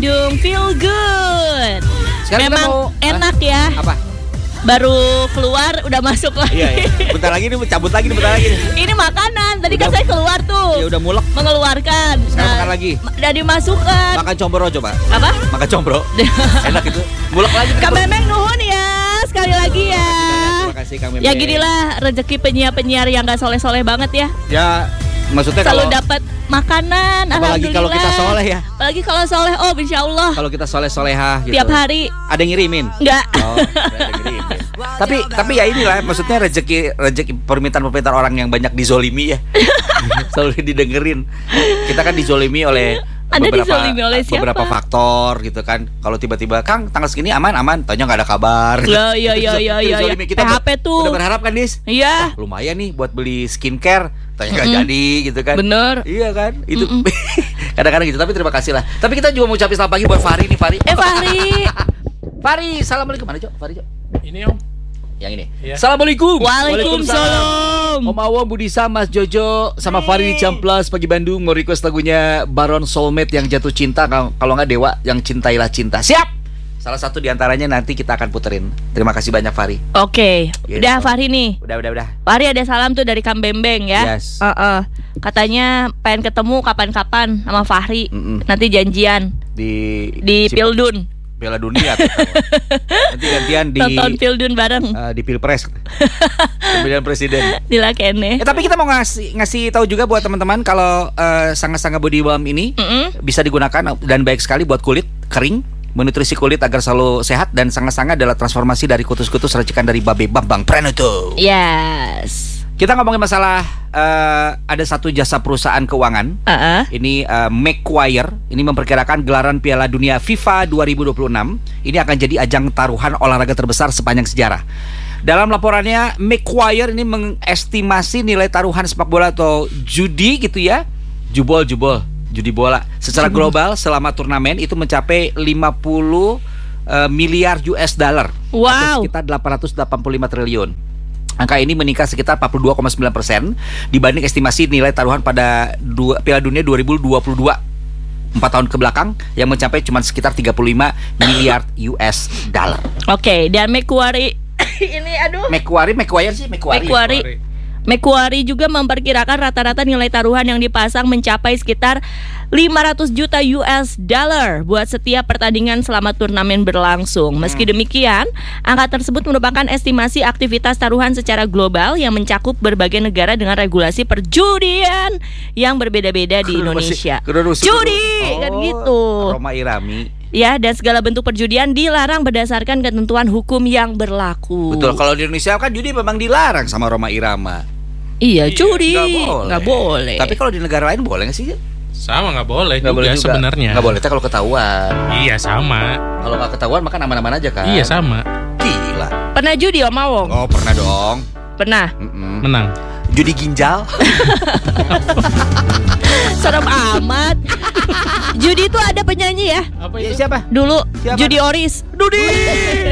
Bandung Feel Good. Sekarang memang enak ya. Apa? Baru keluar udah masuk lagi. Iya. Bentar lagi nih, cabut lagi nih, bentar lagi nih. Ini makanan. Tadi kan saya keluar tuh. Ya udah mulek. Mengeluarkan. Sekarang makan lagi. Udah dimasukkan. Makan combro coba. Apa? Makan combro. Enak itu. Mulek lagi. Kang Memeng nuhun ya. Sekali lagi ya. Terima kasih Kang Memeng. Ya ginilah rezeki penyiar-penyiar yang gak soleh-soleh banget ya. Ya, maksudnya selalu kalau dapat makanan. apalagi kalau kita soleh ya. Apalagi kalau soleh, insya Allah. Kalau kita soleh-soleha gitu. Tiap hari. Ada yang ngirimin? Enggak. Oh, ada yang ngirimin. Tapi ya inilah, maksudnya rezeki permintaan orang yang banyak dizolimi ya. Selalu didengerin. Kita kan dizolimi oleh beberapa faktor gitu kan. Kalau tiba-tiba Kang tanggal segini aman, tanya nggak ada kabar. Iya. Kita HP tuh. Udah berharap kan, Dis? Iya. Lumayan nih buat beli skincare. Tanya nggak jadi gitu kan. Bener. Iya kan. Itu kadang-kadang gitu. Tapi terima kasih lah. Tapi kita juga mau ucapin selamat pagi buat Fahri nih, Fahri. Fahri, assalamualaikum. Mana, Cok? Fahri, Cok. Ini Om. Yang ini. Iya. Assalamualaikum. Waalaikumsalam. Om Awam, Budisa, Mas Jojo, sama Fahri di Camplas pagi Bandung mau request lagunya Baron Soulmate yang jatuh cinta, kalau nggak Dewa yang Cintailah Cinta. Siap. Salah satu diantaranya nanti kita akan puterin. Terima kasih banyak Fahri. Oke. Yes, Udah Fahri nih. Udah. Fahri ada salam tuh dari Kang Bembeng ya. Yes. Katanya pengen ketemu kapan-kapan sama Fahri. Nanti janjian di Pildun. Piala Dunia. Nanti gantian di tonton Pildun bareng. Di Pilpres. Pemilihan presiden. Dila kene. Tapi kita mau ngasih tahu juga buat teman-teman kalau Sangga-Sangga Body Balm ini bisa digunakan dan baik sekali buat kulit kering, menutrisi kulit agar selalu sehat, dan Sangga-Sangga adalah transformasi dari kutus-kutus racikan dari Babe Bambang Pranoto. Yes. Kita ngomongin masalah ada satu jasa perusahaan keuangan. Ini Macquarie. Ini memperkirakan gelaran Piala Dunia FIFA 2026 ini akan jadi ajang taruhan olahraga terbesar sepanjang sejarah. Dalam laporannya, Macquarie ini mengestimasi nilai taruhan sepak bola atau judi gitu ya, judi bola secara global selama turnamen itu mencapai 50 miliar US dollar. Wow. Atau sekitar 885 triliun. Angka ini meningkat sekitar 42,9% dibanding estimasi nilai taruhan pada Piala Dunia 2022 4 tahun ke belakang yang mencapai cuma sekitar 35 miliar US dollar. Oke, dan Macquarie ini Macquarie juga memperkirakan rata-rata nilai taruhan yang dipasang mencapai sekitar 500 juta US dollar buat setiap pertandingan selama turnamen berlangsung. Meski demikian, angka tersebut merupakan estimasi aktivitas taruhan secara global yang mencakup berbagai negara dengan regulasi perjudian yang berbeda-beda di Indonesia. Judi kan gitu. Roma Irami. Ya, dan segala bentuk perjudian dilarang berdasarkan ketentuan hukum yang berlaku. Betul, kalau di Indonesia kan judi memang dilarang sama Roma Irama. Iya, judi nggak boleh. Tapi kalau di negara lain boleh nggak sih? Sama nggak boleh juga sebenarnya. Nggak boleh kalau ketahuan. Iya sama. Kalau nggak ketahuan makan aman-aman aja kan. Iya sama. Gila. Pernah judi Om Awong? Oh pernah dong. Pernah. Menang. Judi ginjal. Serem amat. Judi itu ada penyanyi ya. Apa itu? Siapa? Dulu. Judi Oris. Dudi.